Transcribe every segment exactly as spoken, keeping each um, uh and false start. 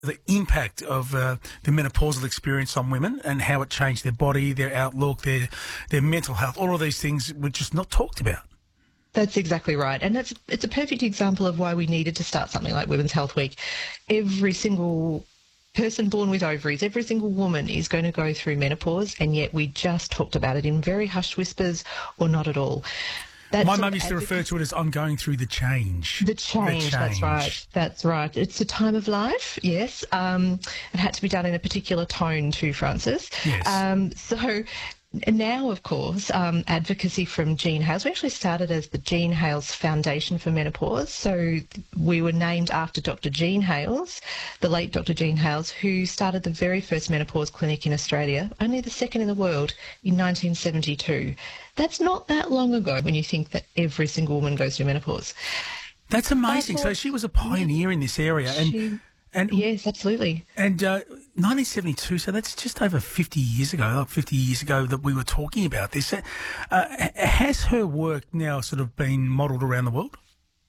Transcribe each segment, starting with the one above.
the impact of uh, the menopausal experience on women and how it changed their body, their outlook, their their mental health. All of these things were just not talked about. That's exactly right. And that's it's a perfect example of why we needed to start something like Women's Health Week. Every single person born with ovaries, every single woman is going to go through menopause, and yet we just talked about it in very hushed whispers or not at all. That's My mum used to refer to it as I'm going through the change. The change, the change, that's right. That's right. It's a time of life, yes. Um, it had to be done in a particular tone too, Francis. Yes. Um, so now, of course, um, advocacy from Jean Hales. We actually started as the Jean Hales Foundation for Menopause. So we were named after Doctor Jean Hales, the late Doctor Jean Hales, who started the very first menopause clinic in Australia, only the second in the world, in nineteen seventy-two. That's not that long ago when you think that every single woman goes through menopause. That's amazing. So she was a pioneer yeah, in this area. And, she, and yes, absolutely. And uh, nineteen seventy-two, so that's just over fifty years ago, like fifty years ago that we were talking about this. Uh, has her work now sort of been modelled around the world?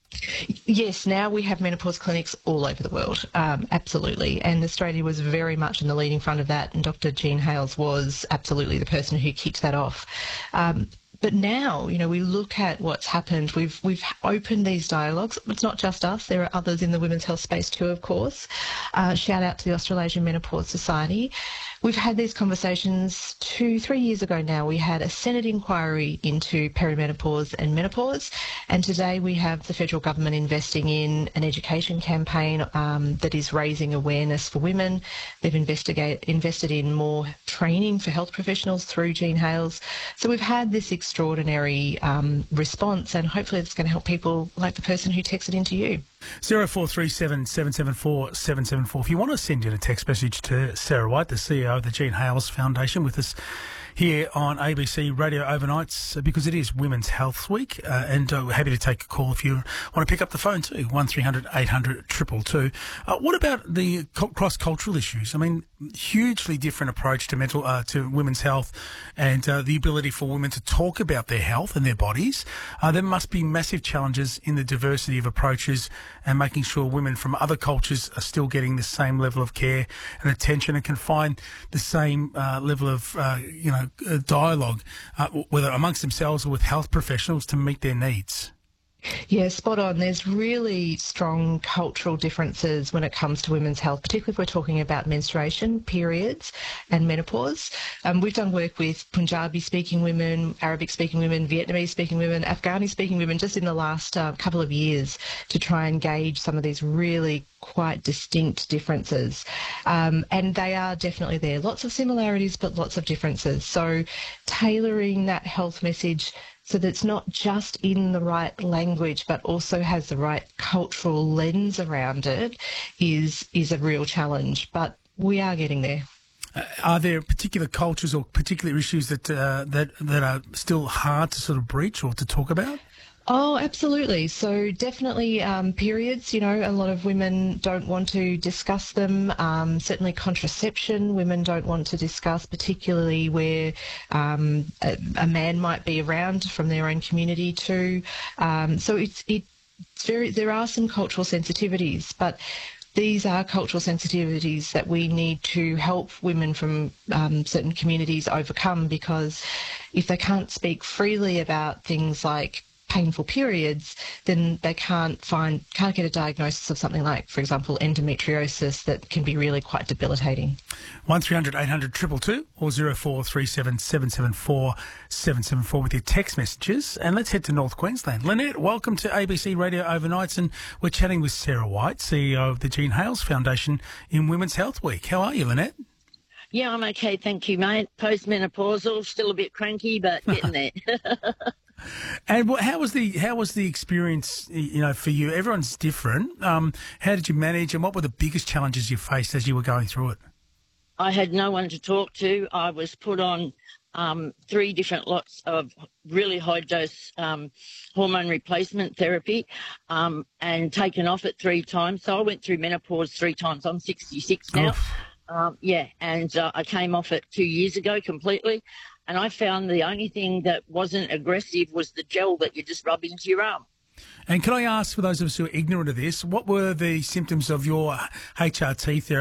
Yes, now we have menopause clinics all over the world, um, absolutely. And Australia was very much in the leading front of that, and Doctor Jean Hales was absolutely the person who kicked that off. Um, But now, you know, we look at what's happened. We've we've opened these dialogues. It's not just us. There are others in the women's health space too, of course. Uh, shout out to the Australasian Menopause Society. We've had these conversations two, three years ago now. We had a Senate inquiry into perimenopause and menopause, and today we have the federal government investing in an education campaign um, that is raising awareness for women. They've investigate, invested in more training for health professionals through Jean Hales. So we've had this extraordinary um, response, and hopefully it's going to help people like the person who texted into you. zero four three seven, seven seven four, seven seven four. If you want to send in a text message to Sarah White, the C E O of the Jean Hales Foundation, with us here on A B C Radio Overnights, because it is Women's Health Week, uh, and uh, we're happy to take a call if you want to pick up the phone too, one three hundred, eight hundred, two two two. Uh, what about the co- cross-cultural issues? I mean, hugely different approach to mental uh, to women's health and uh, the ability for women to talk about their health and their bodies. Uh, there must be massive challenges in the diversity of approaches and making sure women from other cultures are still getting the same level of care and attention and can find the same uh, level of, uh, you know, uh, dialogue, uh, whether amongst themselves or with health professionals, to meet their needs. Yeah, spot on. There's really strong cultural differences when it comes to women's health, particularly if we're talking about menstruation, periods and menopause. Um, we've done work with Punjabi-speaking women, Arabic-speaking women, Vietnamese-speaking women, Afghani-speaking women just in the last uh, couple of years to try and gauge some of these really quite distinct differences. Um, and they are definitely there. Lots of similarities, but lots of differences. So tailoring that health message so that it's not just in the right language but also has the right cultural lens around it is is a real challenge. But we are getting there. Uh, are there particular cultures or particular issues that uh, that that are still hard to sort of breach or to talk about? Oh, absolutely. So definitely um, periods, you know, a lot of women don't want to discuss them. Um, certainly contraception, women don't want to discuss, particularly where um, a, a man might be around from their own community too. Um, so it's, it's very, there are some cultural sensitivities, but these are cultural sensitivities that we need to help women from um, certain communities overcome, because if they can't speak freely about things like painful periods, then they can't find, can't get a diagnosis of something like, for example, endometriosis that can be really quite debilitating. one three hundred, eight hundred, two two two or zero four three seven, seven seven four, seven seven four with your text messages. And let's head to North Queensland. Lynette, welcome to A B C Radio Overnights, and we're chatting with Sarah White, C E O of the Jean Hales Foundation in Women's Health Week. How are you, Lynette? Yeah, I'm okay, thank you, mate. Postmenopausal, still a bit cranky, but getting there. And what, how was the how was the experience, you know, for you? Everyone's different. Um, how did you manage, and what were the biggest challenges you faced as you were going through it? I had no one to talk to. I was put on um, three different lots of really high-dose um, hormone replacement therapy um, and taken off it three times. So I went through menopause three times. I'm sixty-six now. Um, yeah, and uh, I came off it two years ago completely. And I found the only thing that wasn't aggressive was the gel that you just rub into your arm. And can I ask, for those of us who are ignorant of this, what were the symptoms of your H R T therapy?